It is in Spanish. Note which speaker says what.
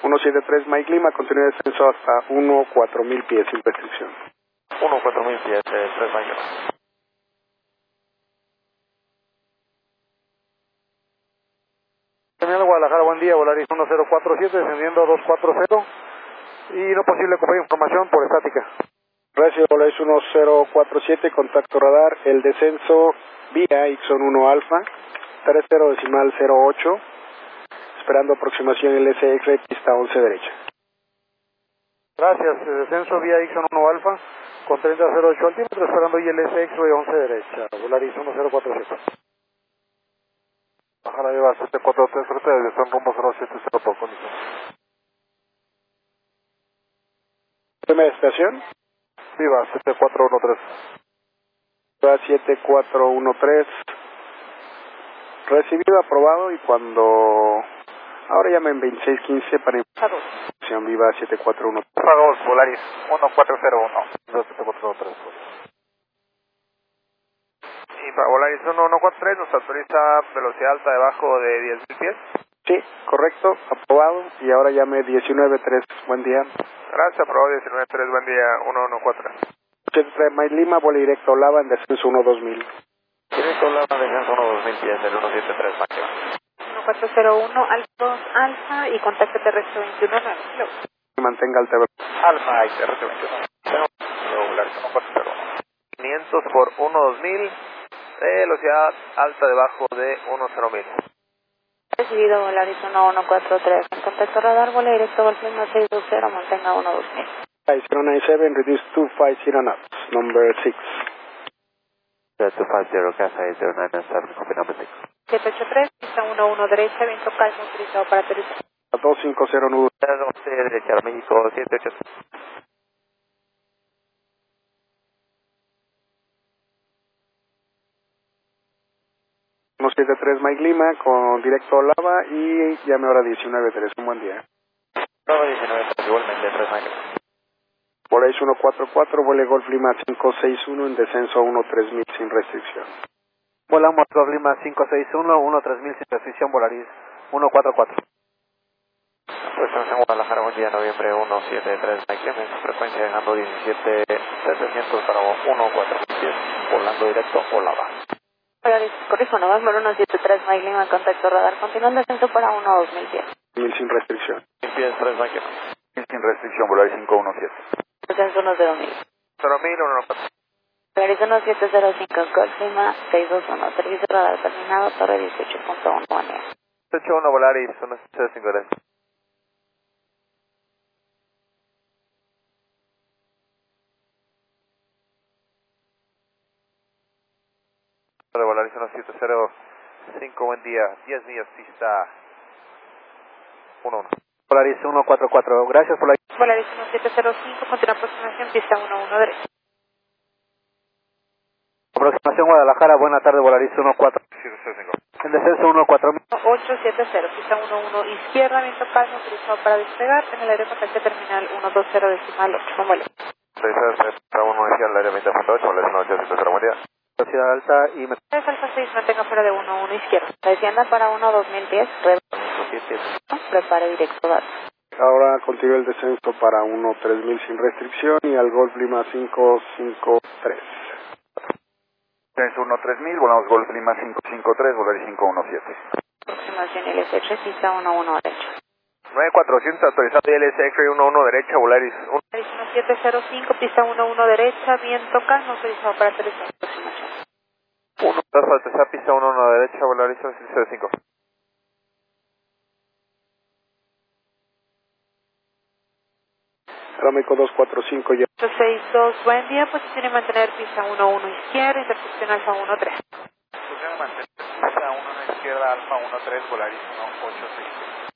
Speaker 1: 173 Mike Lima, continúa descenso hasta 14000 pies sin restricción.
Speaker 2: 14000 pies, 3 Mike Lima.
Speaker 3: Terminal Guadalajara, buen día, Volaris 1047, descendiendo 240 y no posible coger información por estática.
Speaker 1: Gracias, Volaris 1047, contacto radar, el descenso vía Ixon 1 Alfa, 30.08, esperando aproximación el SX pista 11 derecha.
Speaker 3: Gracias, descenso vía Ixon 1 Alfa, con 30.08 altímetro, esperando ILS X-Ray 11 derecha, Volaris 1047.
Speaker 4: Bajara Viva 743, dirección rumbo 070 por condición.
Speaker 1: Primera estación.
Speaker 4: Viva 7413.
Speaker 1: Viva 7413. Recibido, aprobado, y cuando... Ahora llamen 2615 para información. Viva 7413.
Speaker 2: Favor, Volaris 1401.
Speaker 4: 7413.
Speaker 2: Y para Volaris 1143 nos autoriza velocidad alta debajo de 10.000 pies.
Speaker 1: Sí, correcto, aprobado, y ahora llame 193, buen día.
Speaker 2: Gracias, aprobado 193, buen día, 114.
Speaker 1: 83 Mike Lima, vuelo directo Lava en descenso 12000.
Speaker 2: Directo Lava, descenso 12000 pies, del 173 máxima.
Speaker 5: 1401, Alfa y contacto terrestre 219.
Speaker 1: Mantenga alta velocidad.
Speaker 2: Alfa, terrestre 21. Volaris 1401. 500 por 12000, velocidad alta debajo de 10000.
Speaker 5: Recibido Volaris 1143, en contacto radar, vuelo directo Golf Lima 620, mantenga 12000.
Speaker 1: 5097, reduce 250 knots, number 6.
Speaker 2: 250, casa 0997, copy number 6.
Speaker 5: 783, pista 11 derecha, viento calmo, utilizado para aterrizar.
Speaker 1: 250 nudo.
Speaker 2: Derecha, México 783.
Speaker 1: 173 Mike Lima con directo Lava y llame ahora 193, un buen día.
Speaker 2: Bravo 19, igualmente 3 máquinas.
Speaker 1: Volaris 144, vuele Golf Lima 561 en descenso a 13000 sin restricción.
Speaker 3: Volamos Golf Lima 561, 13000 sin restricción, Volaris 144.
Speaker 2: Pues estamos en Guadalajara, buen día, noviembre 173 Mike Lima, frecuencia dejando 17700 para 14010, volando directo Olava.
Speaker 5: Volaris, corrijo, November 173 Mike Lima, contacto radar, continuando descenso para 12000 pies.
Speaker 1: 1000 sin restricción.
Speaker 2: 1000 pies, 3 máquinas.
Speaker 4: Sin restricción, Volaris 517.
Speaker 5: Descenso 10000.
Speaker 2: 0.000, 114.
Speaker 5: Volaris 1705, Golf Lima 621, servicio radar terminado, torre 18.1, buen día.
Speaker 2: 81 Volaris, 175, gracias. De Volaris 1705, buen día, 10 millas, pista 11.
Speaker 3: Volaris 144, gracias Volaris.
Speaker 5: Volaris 1705, continúa aproximación, pista 11 derecha.
Speaker 3: Aproximación Guadalajara, buena tarde, Volaris 145.
Speaker 2: 705.
Speaker 3: En descenso 14000.
Speaker 5: 870, pista 11 izquierda, viento calmo, utilizado para despegar, en el aire contacto terminal 120 decimal 8, no vuelo.
Speaker 2: 6 para 1 inicial, el área 20.8, Volaris 1850, buen día.
Speaker 3: Velocidad alta y...
Speaker 5: Es Alfa 6, mantenga fuera de 11 izquierda. Descienda para 2010, prepare directo datos.
Speaker 1: Ahora continúa el descenso para 13000 sin restricción y al Golf Lima 553.
Speaker 4: Descenso 13000, volamos Golf Lima 553, Volaris 517.
Speaker 5: Aproximación LS3, pista 11 derecha.
Speaker 2: 9400, autorizado ILS X-Ray 11 derecha, Volaris 1.
Speaker 5: Volaris 1705, pista 11 derecha, viento calmo, autorizado para aterrizar. Aproximación.
Speaker 2: 1, 2, autorizado pista 11 derecha, Volaris 1705.
Speaker 1: Aeroméxico 245 ya.
Speaker 5: 862, buen día, posición y mantener pista 11 izquierda, intersección Alfa 13.
Speaker 2: Posición de mantener pista 1 izquierda, Alfa 13, Volaris 186.